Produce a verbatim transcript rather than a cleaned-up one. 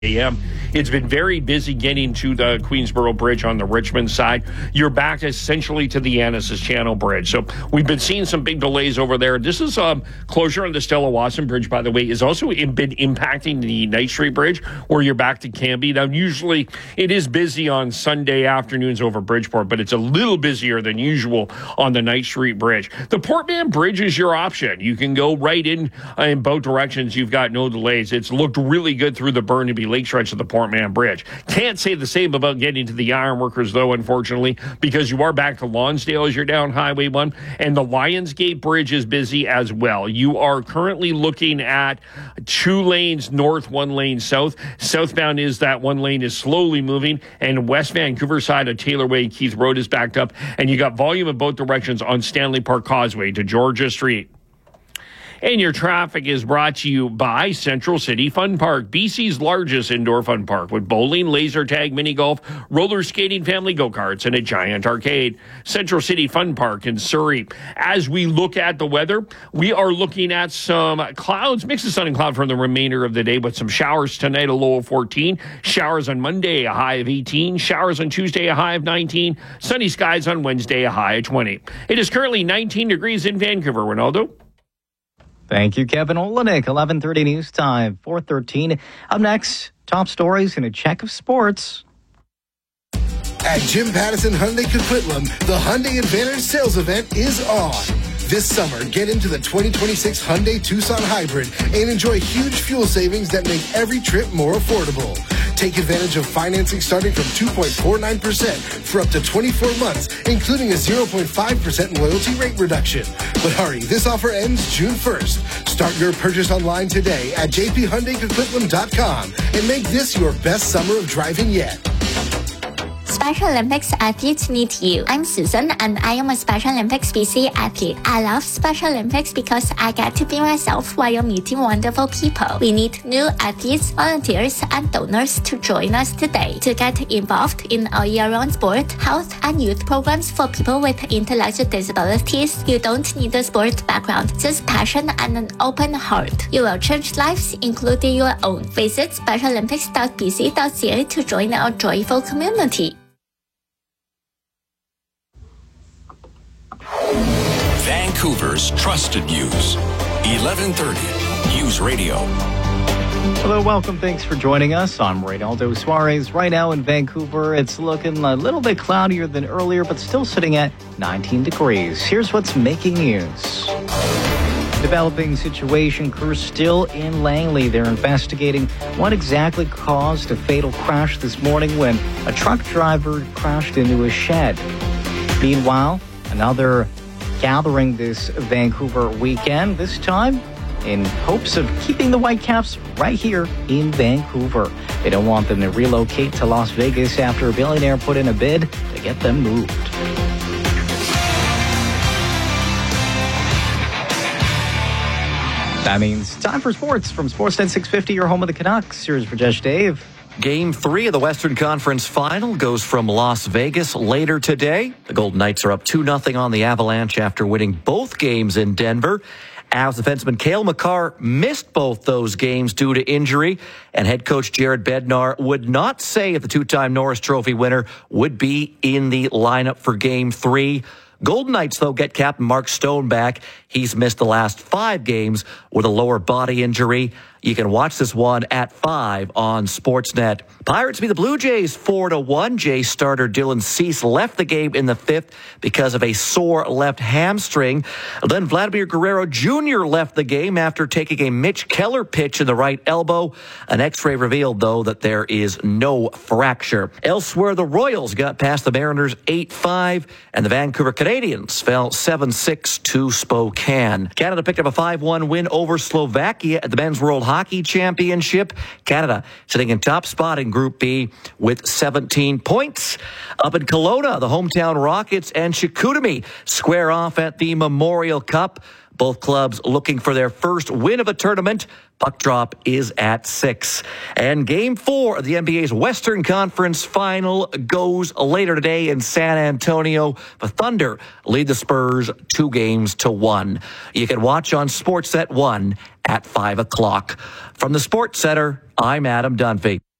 a m It's been very busy getting to the Queensboro Bridge on the Richmond side. You're back essentially to the Annacis Channel Bridge. So we've been seeing some big delays over there. This is um, closure on the Stella Watson Bridge, by the way, is also in, been impacting the Knight Street Bridge, where you're back to Cambie. Now, usually it is busy on Sunday afternoons over Bridgeport, but it's a little busier than usual on the Knight Street Bridge. The Portman Bridge is your option. You can go right in uh, in both directions. You've got no delays. It's looked really good through the Burnaby Lake stretch of the Portman Bridge. Can't say the same about getting to the Ironworkers, though, unfortunately, because you are back to Lonsdale as you're down Highway one, and the Lionsgate Bridge is busy as well. You are currently looking at two lanes north, one lane south. Southbound is that one lane is slowly moving, and West Vancouver side of Taylor Way, Keith Road is backed up, and you got volume in both directions on Stanley Park Causeway to Georgia Street. And your traffic is brought to you by Central City Fun Park, B C's largest indoor fun park, with bowling, laser tag, mini golf, roller skating, family go-karts, and a giant arcade. Central City Fun Park in Surrey. As we look at the weather, we are looking at some clouds, mix of sun and cloud for the remainder of the day, with some showers tonight, a low of fourteen. Showers on Monday, a high of eighteen. Showers on Tuesday, a high of nineteen. Sunny skies on Wednesday, a high of twenty. It is currently nineteen degrees in Vancouver. Ronaldo? Thank you, Kevin Olenek. eleven thirty news time, four thirteen. Up next, top stories and a check of sports. At Jim Pattison Hyundai Coquitlam, the Hyundai Advantage sales event is on. This summer, get into the twenty twenty-six Hyundai Tucson Hybrid and enjoy huge fuel savings that make every trip more affordable. Take advantage of financing starting from two point four nine percent for up to twenty-four months, including a zero point five percent loyalty rate reduction. But hurry, this offer ends June first. Start your purchase online today at j p hyundai coquitlam dot com and make this your best summer of driving yet. Special Olympics athletes need you. I'm Susan and I am a Special Olympics B C athlete. I love Special Olympics because I get to be myself while meeting wonderful people. We need new athletes, volunteers, and donors to join us today to get involved in our year-round sport, health, and youth programs for people with intellectual disabilities. You don't need a sport background, just passion and an open heart. You will change lives, including your own. Visit special olympics dot b c dot c a to join our joyful community. Vancouver's trusted news. eleven thirty News Radio. Hello, welcome. Thanks for joining us. I'm Reynaldo Suarez. Right now in Vancouver, it's looking a little bit cloudier than earlier, but still sitting at nineteen degrees. Here's what's making news. Developing situation, crews still in Langley. They're investigating what exactly caused a fatal crash this morning when a truck driver crashed into a shed. Meanwhile, another gathering this Vancouver weekend, this time in hopes of keeping the Whitecaps right here in Vancouver. They don't want them to relocate to Las Vegas after a billionaire put in a bid to get them moved. That means time for sports from Sportsnet six fifty, your home of the Canucks. Here's Rajesh Dave. Game three of the Western Conference Final goes from Las Vegas later today. The Golden Knights are up two nothing on the Avalanche after winning both games in Denver. Avs defenseman Cale Makar missed both those games due to injury, and head coach Jared Bednar would not say if the two-time Norris Trophy winner would be in the lineup for Game three. Golden Knights, though, get captain Mark Stone back. He's missed the last five games with a lower body injury. You can watch this one at five on Sportsnet. Pirates beat the Blue Jays four to one. Jays starter Dylan Cease left the game in the fifth because of a sore left hamstring. Then Vladimir Guerrero Junior left the game after taking a Mitch Keller pitch in the right elbow. An X-ray revealed, though, that there is no fracture. Elsewhere, the Royals got past the Mariners eight five, and the Vancouver Canadians fell seven six to Spokane. Canada picked up a five one win over Slovakia at the Men's World Hockey Championship. Canada sitting in top spot in Group B with seventeen points. Up in Kelowna, the hometown Rockets and Chicoutimi square off at the Memorial Cup. Both clubs looking for their first win of a tournament. Puck drop is at six. And game four of the N B A's Western Conference Final goes later today in San Antonio. The Thunder lead the Spurs two games to one. You can watch on Sportsnet one at five o'clock. From the Sports Center, I'm Adam Dunphy.